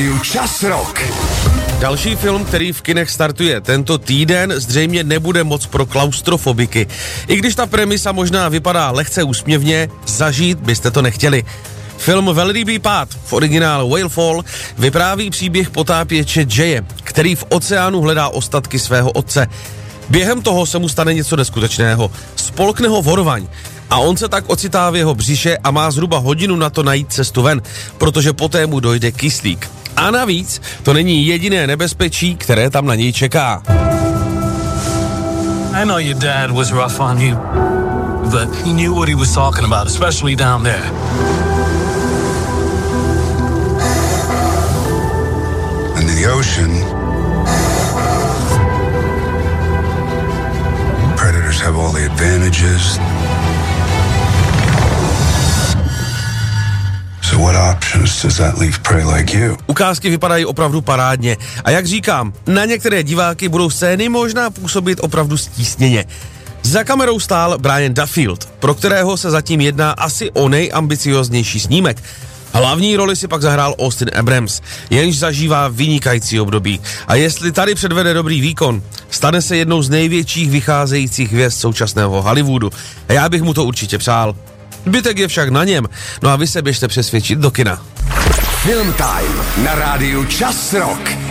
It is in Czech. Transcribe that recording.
Čas Rock. Další film, který v kinech startuje tento týden, zřejmě nebude moc pro klaustrofobiky. I když ta premisa možná vypadá lehce úsměvně, zažít byste to nechtěli. Film Velrybý pád, v originálu Whale Fall, vypráví příběh potápěče Jaye, který v oceánu hledá ostatky svého otce. Během toho se mu stane něco neskutečného. Spolkne ho vorvaň a on se tak ocitá v jeho břiše a má zhruba hodinu na to najít cestu ven, protože poté mu dojde kyslík. A navíc to není jediné nebezpečí, které tam na něj čeká. I know your dad was rough on you, but he knew what he was talking about, especially down there. In the ocean, predators have all the advantages. So what options does that leave prey like you? Ukázky vypadají opravdu parádně a jak říkám, na některé diváky budou scény možná působit opravdu stísněně. Za kamerou stál Brian Duffield, pro kterého se zatím jedná asi o nejambicioznější snímek. Hlavní roli si pak zahrál Austin Abrams, jenž zažívá vynikající období. A jestli tady předvede dobrý výkon, stane se jednou z největších vycházejících hvězd současného Hollywoodu. A já bych mu to určitě přál. Zbytek je však na něm, no a vy se běžte přesvědčit do kina. Film Time na rádiu Čas Rock.